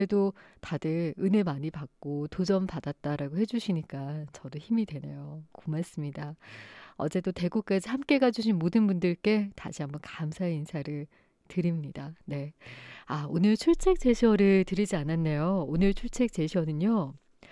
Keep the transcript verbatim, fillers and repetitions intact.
그래도 다들 은혜 많이 받고 도전 받았다라고 해 주시니까 저도 힘이 되네요. 고맙습니다. 어제도 대구까지 함께 가 주신 모든 분들께 다시 한번 감사의 인사를 드립니다. 네. 아 오늘 출첵 제시어를 드리지 않았네요. 오늘 출첵 제시어는요.